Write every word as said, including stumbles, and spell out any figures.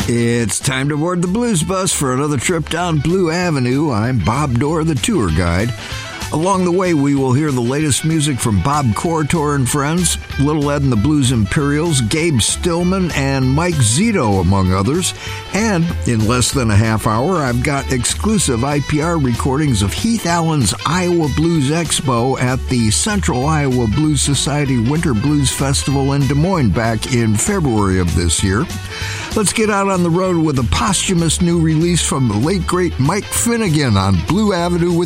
It's time to board the Blues Bus for another trip down Blue Avenue. I'm Bob Dorr, the tour guide. Along the way, we will hear the latest music from Bob Corritore and Friends, Little Ed and the Blues Imperials, Gabe Stillman, and Mike Zito, among others. And in less than a half hour, I've got exclusive I P R recordings of Heath Allen's Iowa Blues Expo at the Central Iowa Blues Society Winter Blues Festival in Des Moines back in February of this year. Let's get out on the road with a posthumous new release from the late, great Mike Finnegan on Blue Avenue with